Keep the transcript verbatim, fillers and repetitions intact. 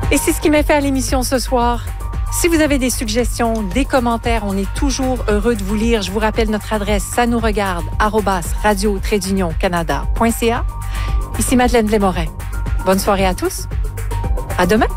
Et c'est ce qui m'a fait à l'émission ce soir. Si vous avez des suggestions, des commentaires, on est toujours heureux de vous lire. Je vous rappelle notre adresse ça nous regarde arobase radio trait d'union canada point c a. Ici Madeleine Blais-Morin. Bonne soirée à tous. À demain.